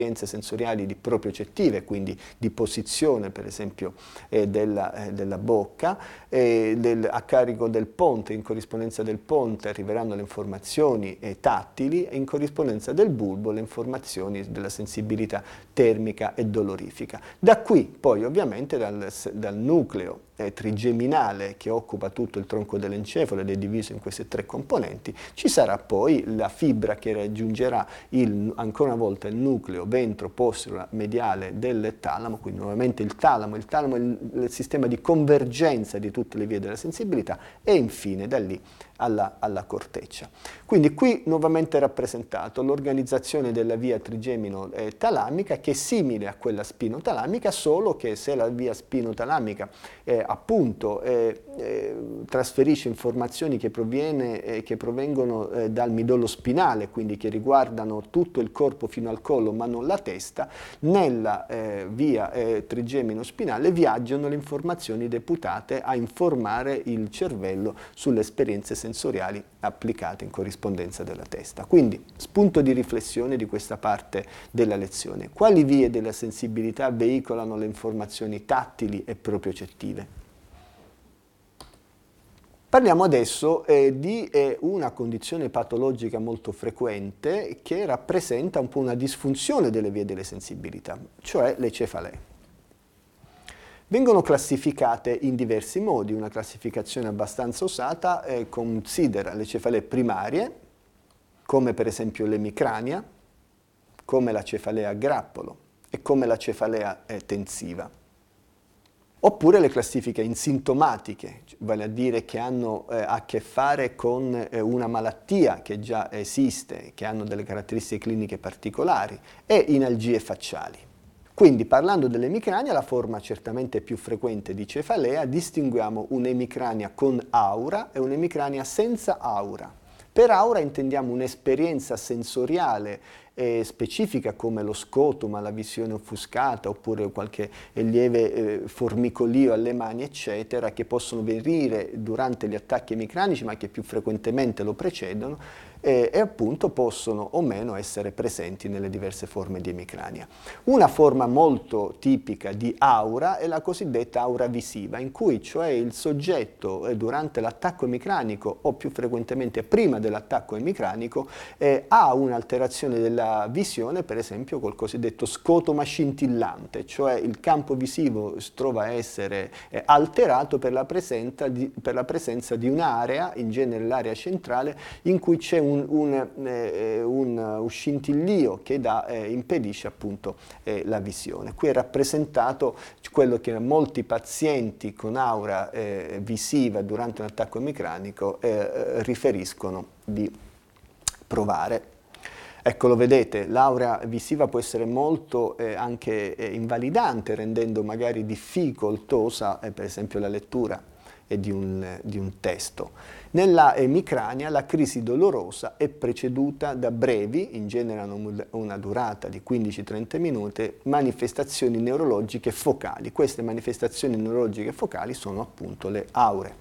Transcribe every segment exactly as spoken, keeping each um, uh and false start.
esperienze sensoriali di propriocettive, quindi di posizione per esempio eh, della, eh, della bocca, eh, del, a carico del ponte, in corrispondenza del ponte arriveranno le informazioni eh, tattili e in corrispondenza del bulbo le informazioni della sensibilità termica e dolorifica. Da qui poi ovviamente dal, dal nucleo eh, trigeminale che occupa tutto il tronco dell'encefalo ed è diviso in queste tre componenti, ci sarà poi la fibra che raggiungerà il, ancora una volta il nucleo ventro-postero mediale del talamo, quindi nuovamente il talamo, il talamo è il, il sistema di convergenza di tutte le vie della sensibilità e infine da lì alla, alla corteccia. Quindi qui nuovamente è rappresentato l'organizzazione della via trigemino-talamica che è simile a quella spinotalamica, solo che se la via spinotalamica eh, appunto eh, eh, trasferisce informazioni che, proviene, eh, che provengono eh, dal midollo spinale, quindi che riguardano tutto il corpo fino al collo ma non la testa, nella eh, via eh, trigemino-spinale viaggiano le informazioni deputate a informare il cervello sulle esperienze sensoriali applicate in corrispondenza della testa. Quindi, spunto di riflessione di questa parte della lezione. Quali vie della sensibilità veicolano le informazioni tattili e propriocettive? Parliamo adesso eh, di eh, una condizione patologica molto frequente che rappresenta un po' una disfunzione delle vie delle sensibilità, cioè le cefalee. Vengono classificate in diversi modi, una classificazione abbastanza usata eh, considera le cefalee primarie, come per esempio l'emicrania, come la cefalea a grappolo e come la cefalea eh, tensiva. Oppure le classifiche insintomatiche, vale a dire che hanno eh, a che fare con eh, una malattia che già esiste, che hanno delle caratteristiche cliniche particolari, e inalgie facciali. Quindi, parlando dell'emicrania, la forma certamente più frequente di cefalea, distinguiamo un'emicrania con aura e un'emicrania senza aura. Per aura intendiamo un'esperienza sensoriale eh, specifica come lo scotoma, la visione offuscata oppure qualche eh, lieve eh, formicolio alle mani eccetera che possono venire durante gli attacchi emicranici ma che più frequentemente lo precedono eh, e appunto possono o meno essere presenti nelle diverse forme di emicrania. Una forma molto tipica di aura è la cosiddetta aura visiva, in cui cioè il soggetto eh, durante l'attacco emicranico o più frequentemente prima dell'attacco emicranico eh, ha un'alterazione della visione, per esempio col cosiddetto scotoma scintillante, cioè il campo visivo si trova a essere eh, alterato per la presenza di, per la presenza di un'area, in genere l'area centrale, in cui c'è un Un, un, eh, un scintillio che da, eh, impedisce appunto eh, la visione. Qui è rappresentato quello che molti pazienti con aura eh, visiva durante un attacco emicranico eh, riferiscono di provare. Ecco, lo vedete, l'aura visiva può essere molto eh, anche eh, invalidante, rendendo magari difficoltosa eh, per esempio la lettura di un, di un testo. Nella emicrania la crisi dolorosa è preceduta da brevi, in genere hanno una durata di quindici trenta minuti, manifestazioni neurologiche focali. Queste manifestazioni neurologiche focali sono appunto le aure.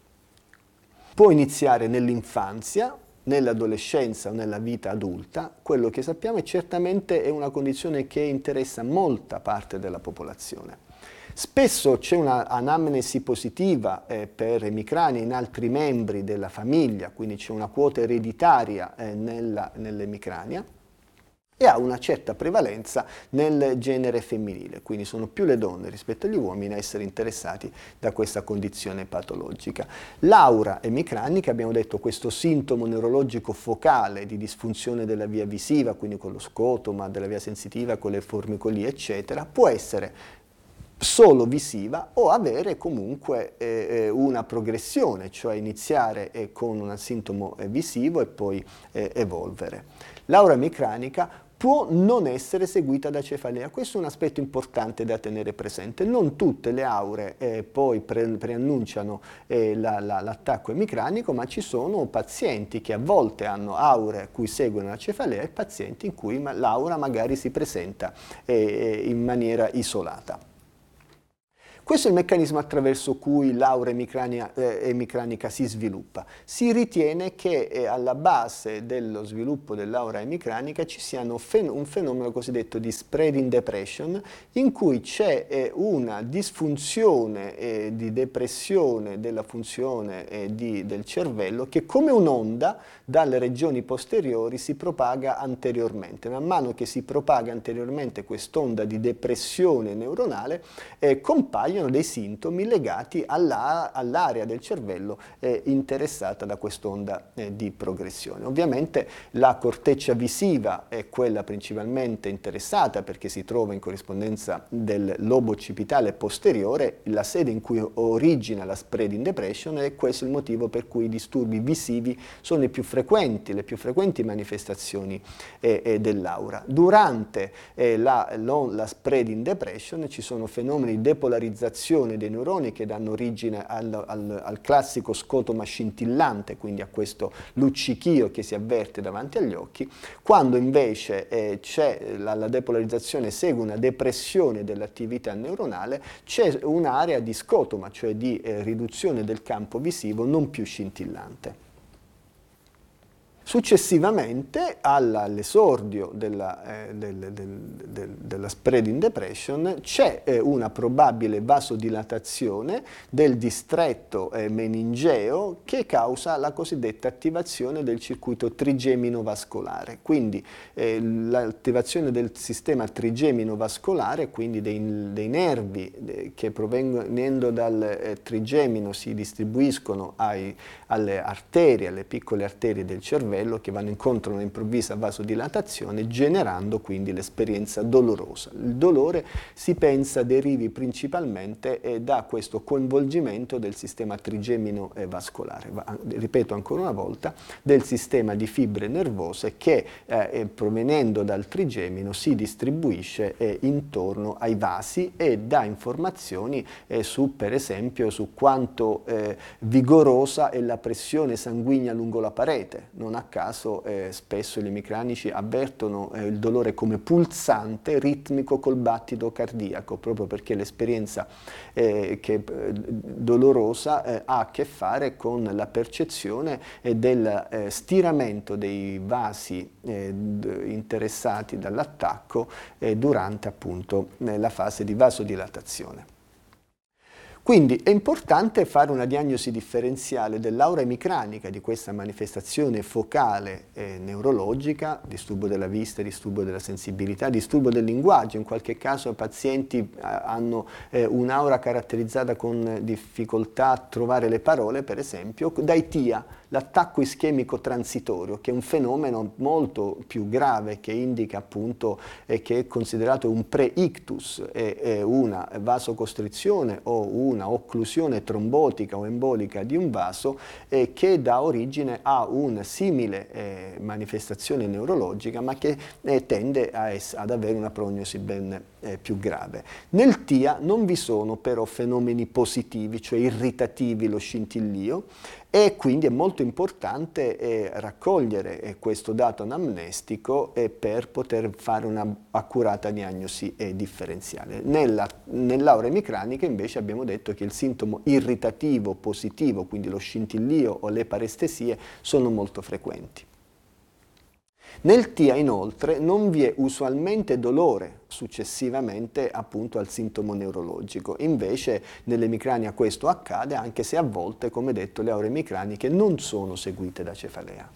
Può iniziare nell'infanzia, nell'adolescenza o nella vita adulta. Quello che sappiamo è certamente è una condizione che interessa molta parte della popolazione. Spesso c'è un'anamnesi positiva eh, per emicrania in altri membri della famiglia, quindi c'è una quota ereditaria eh, nell'emicrania e ha una certa prevalenza nel genere femminile, quindi sono più le donne rispetto agli uomini a essere interessati da questa condizione patologica. L'aura emicranica, abbiamo detto, questo sintomo neurologico focale di disfunzione della via visiva, quindi con lo scotoma, della via sensitiva, con le formicolie eccetera, può essere solo visiva o avere comunque eh, una progressione, cioè iniziare eh, con un sintomo eh, visivo e poi eh, evolvere. L'aura emicranica può non essere seguita da cefalea, questo è un aspetto importante da tenere presente. Non tutte le aure eh, poi pre preannunciano eh, l'attacco la, la, emicranico, ma ci sono pazienti che a volte hanno aure a cui seguono la cefalea e pazienti in cui l'aura magari si presenta eh, in maniera isolata. Questo è il meccanismo attraverso cui l'aura emicranica, eh, emicranica si sviluppa. Si ritiene che eh, alla base dello sviluppo dell'aura emicranica ci sia fen un fenomeno cosiddetto di spreading depression, in cui c'è eh, una disfunzione eh, di depressione della funzione eh, di, del cervello che come un'onda dalle regioni posteriori si propaga anteriormente. Man mano che si propaga anteriormente quest'onda di depressione neuronale eh, compaiono dei sintomi legati all'area del cervello eh, interessata da quest'onda eh, di progressione. Ovviamente la corteccia visiva è quella principalmente interessata perché si trova in corrispondenza del lobo occipitale posteriore, la sede in cui origina la spreading depression, e questo è il motivo per cui i disturbi visivi sono i più frequenti, le più frequenti manifestazioni eh, eh, dell'aura. Durante eh, la, lo, la spreading depression ci sono fenomeni di depolarizzazione dei neuroni che danno origine al, al, al classico scotoma scintillante, quindi a questo luccichio che si avverte davanti agli occhi. Quando invece eh, c'è la, la depolarizzazione segue una depressione dell'attività neuronale, c'è un'area di scotoma, cioè di eh, riduzione del campo visivo non più scintillante. Successivamente all'esordio della, eh, del, del, del, della spreading depression c'è eh, una probabile vasodilatazione del distretto eh, meningeo che causa la cosiddetta attivazione del circuito trigemino vascolare. Quindi eh, l'attivazione del sistema trigemino vascolare, quindi dei, dei nervi eh, che provenendo dal eh, trigemino si distribuiscono ai, alle arterie, alle piccole arterie del cervello, che vanno incontro a un'improvvisa vasodilatazione, generando quindi l'esperienza dolorosa. Il dolore si pensa derivi principalmente eh, da questo coinvolgimento del sistema trigemino eh, vascolare, Va, ripeto ancora una volta, del sistema di fibre nervose che eh, provenendo dal trigemino si distribuisce eh, intorno ai vasi e dà informazioni eh, su, per esempio, su quanto eh, vigorosa è la pressione sanguigna lungo la parete. Non a caso eh, spesso gli emicranici avvertono eh, il dolore come pulsante, ritmico col battito cardiaco, proprio perché l'esperienza eh, che, eh, dolorosa eh, ha a che fare con la percezione eh, del eh, stiramento dei vasi eh, interessati dall'attacco eh, durante appunto eh, la fase di vasodilatazione. Quindi è importante fare una diagnosi differenziale dell'aura emicranica, di questa manifestazione focale eh, neurologica, disturbo della vista, disturbo della sensibilità, disturbo del linguaggio. In qualche caso i pazienti eh, hanno eh, un'aura caratterizzata con difficoltà a trovare le parole, per esempio, dai T I A, l'attacco ischemico transitorio, che è un fenomeno molto più grave che indica appunto eh, che è considerato un pre-ictus, eh, eh, una vasocostrizione o una una occlusione trombotica o embolica di un vaso eh, che dà origine a una simile eh, manifestazione neurologica, ma che eh, tende a ad avere una prognosi ben eh, più grave. Nel T I A non vi sono però fenomeni positivi, cioè irritativi, lo scintillio, e quindi è molto importante eh, raccogliere eh, questo dato anamnestico eh, per poter fare una accurata diagnosi eh, differenziale. Nella, nell'aura emicranica invece abbiamo detto che il sintomo irritativo positivo, quindi lo scintillio o le parestesie, sono molto frequenti. Nel T I A inoltre non vi è usualmente dolore successivamente appunto al sintomo neurologico, invece nell'emicrania questo accade, anche se a volte, come detto, le aure emicraniche non sono seguite da cefalea.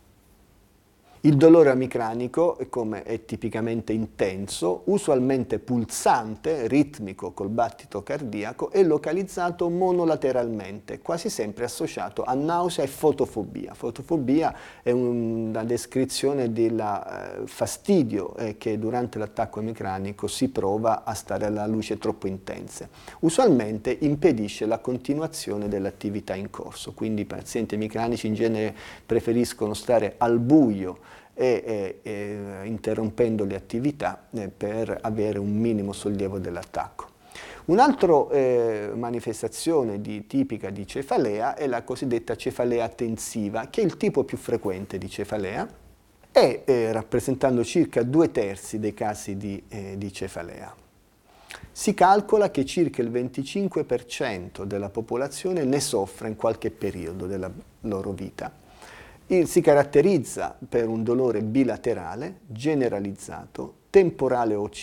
Il dolore emicranico, come è tipicamente intenso, usualmente pulsante, ritmico col battito cardiaco, è localizzato monolateralmente, quasi sempre associato a nausea e fotofobia. Fotofobia è una descrizione del eh, fastidio eh, che durante l'attacco emicranico si prova a stare alla luce troppo intense. Usualmente impedisce la continuazione dell'attività in corso, quindi i pazienti emicranici in genere preferiscono stare al buio e, e, e interrompendo le attività eh, per avere un minimo sollievo dell'attacco. Un'altra eh, manifestazione di, tipica di cefalea è la cosiddetta cefalea tensiva, che è il tipo più frequente di cefalea e eh, rappresentando circa due terzi dei casi di, eh, di cefalea. Si calcola che circa il venticinque per cento della popolazione ne soffre in qualche periodo della loro vita. Il, si caratterizza per un dolore bilaterale, generalizzato, temporale o